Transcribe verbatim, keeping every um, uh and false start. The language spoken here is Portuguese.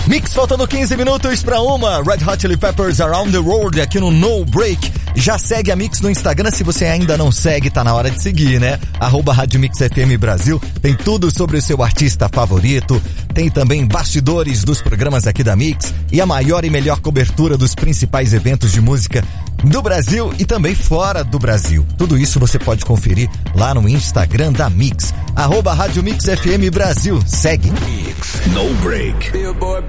Mix faltando quinze minutos pra uma. Red Hot Chili Peppers Around the World aqui no No Break. Já segue a Mix no Instagram, se você ainda não segue, tá na hora de seguir, né? Arroba Rádio Mix F M Brasil. Tem tudo sobre o seu artista favorito. Tem também bastidores dos programas aqui da Mix e a maior e melhor cobertura dos principais eventos de música do Brasil e também fora do Brasil. Tudo isso você pode conferir lá no Instagram da Mix. Arroba Rádio Mix F M Brasil. Segue. Mix No Break.